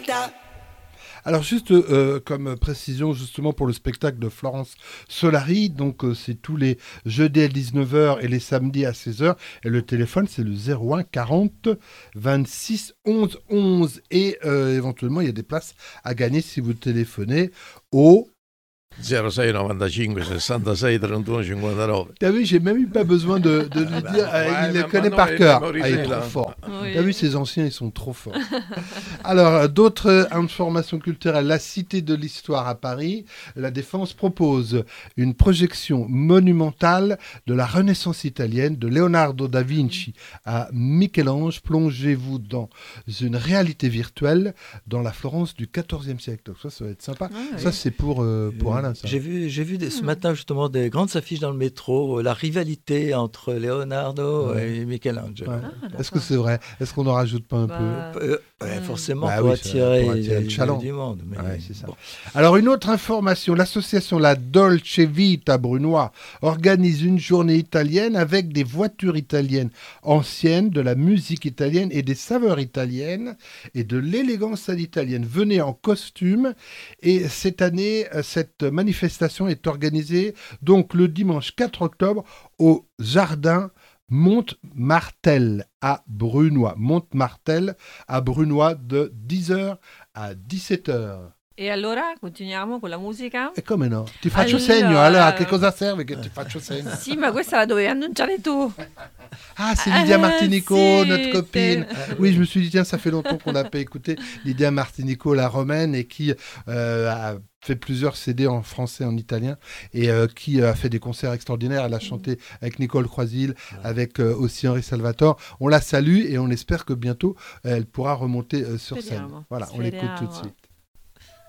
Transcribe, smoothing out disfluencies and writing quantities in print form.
vita. Alors juste comme précision justement pour le spectacle de Florence Solari, donc c'est tous les jeudis à 19h et les samedis à 16h et le téléphone c'est le 01 40 26 11 11 et éventuellement il y a des places à gagner si vous téléphonez au 06 95 66 31 59. T'as vu, j'ai même eu pas besoin de lui dire, il les connaît par cœur. Il est trop fort. Oui. T'as vu, ces anciens, ils sont trop forts. Alors, d'autres informations culturelles. La Cité de l'Histoire à Paris, la Défense propose une projection monumentale de la Renaissance italienne, de Leonardo da Vinci à Michel-Ange. Plongez-vous dans une réalité virtuelle dans la Florence du XIVe siècle. Donc ça va être sympa. Ça, c'est pour Alain, ça. J'ai vu ce matin justement des grandes affiches dans le métro, la rivalité entre Leonardo et Michel-Ange. Ouais. Est-ce que c'est vrai? Est-ce qu'on n'en rajoute pas un peu? Forcément, Bah pour oui, attirer pour attirer le chaland. du monde. Mais Ouais, c'est ça. bon. Alors, une autre information, l'association La Dolce Vita Brunois organise une journée italienne avec des voitures italiennes anciennes, de la musique italienne et des saveurs italiennes et de l'élégance à l'italienne. Venez en costume et cette année, cette manifestation est organisée donc le dimanche 4 octobre au jardin Montmartel à Brunois. Montmartel à Brunois de 10h à 17h. E allora continuiamo con la musica? E come no? Ti faccio Allora- segno, allora che cosa serve che ti faccio segno? Sì, ma questa la dovevi annunciare tu. Ah, c'est Lydia Martinico, si, notre copine. Oui, je me suis dit, tiens, ça fait longtemps qu'on n'a pas écouté Lydia Martinico, la romaine, et qui a fait plusieurs CD en français et en italien, et qui a fait des concerts extraordinaires. Elle a chanté avec Nicole Croisil, avec aussi Henri Salvatore. On la salue et on espère que bientôt, elle pourra remonter sur scène. Speriamo, Voilà, on l'écoute tout de speriamo. suite.